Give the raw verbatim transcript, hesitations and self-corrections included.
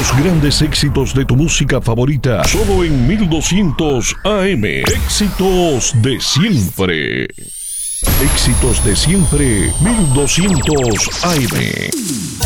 Los grandes éxitos de tu música favorita, solo en mil doscientos A M. Éxitos de siempre. Éxitos de siempre, mil doscientos A M.